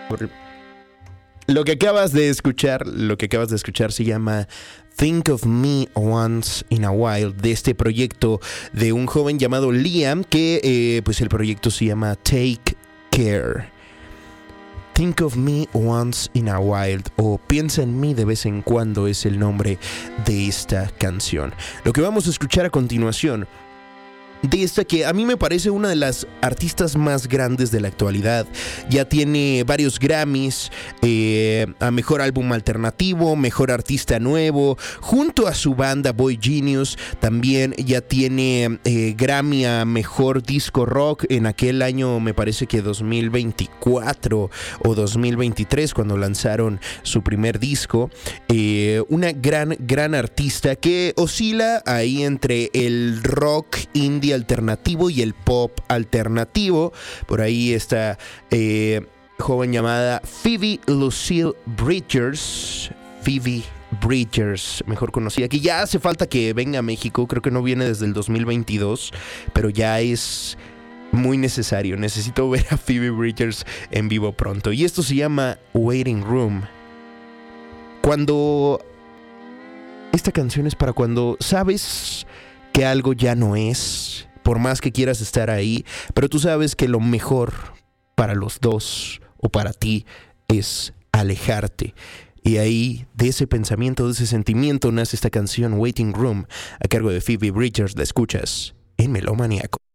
Lo que acabas de escuchar se llama Think of Me Once in a While, de este proyecto de un joven llamado Liam, que pues el proyecto se llama Take Care. Think of Me Once in a While, o Piensa en mí de vez en cuando, es el nombre de esta canción. Lo que vamos a escuchar a continuación, de esta que a mí me parece una de las artistas más grandes de la actualidad. Ya tiene varios Grammys, a Mejor Álbum Alternativo, Mejor Artista Nuevo, junto a su banda Boy Genius. También ya tiene Grammy a Mejor Disco Rock en aquel año, me parece que 2024 o 2023, cuando lanzaron su primer disco. Una gran artista que oscila ahí entre el rock indie alternativo y el pop alternativo. Por ahí está joven llamada Phoebe Lucille Bridgers, mejor conocida, que ya hace falta que venga a México. Creo que no viene desde el 2022, pero ya es muy necesario. Necesito ver a Phoebe Bridgers en vivo pronto. Y esto se llama Waiting Room. Esta canción es para cuando sabes que algo ya no es, por más que quieras estar ahí, pero tú sabes que lo mejor para los dos o para ti es alejarte. Y ahí, de ese pensamiento, de ese sentimiento, nace esta canción Waiting Room, a cargo de Phoebe Bridgers. La escuchas en Melómaniaco.